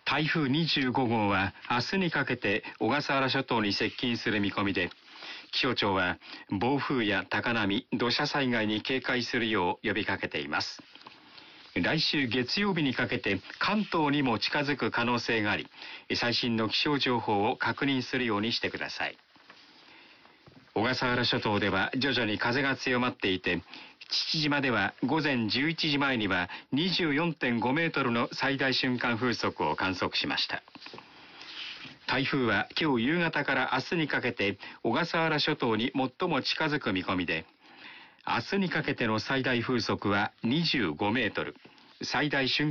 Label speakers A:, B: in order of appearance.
A: 台風25号は明日にかけて小笠原諸島に接近する見込みで、気象庁は暴風や高波、土砂災害に警戒するよう呼びかけています。来週月曜日にかけて関東にも近づく可能性があり、最新の気象情報を確認するようにしてください。小笠原諸島では徐々に風が強まっていて、父島では午前11時前には 24.5 メートルの最大瞬間風速を観測しました。台風は今日夕方から明日にかけて小笠原諸島に最も近づく見込みで、明日にかけての最大風速は25メートル、最大瞬間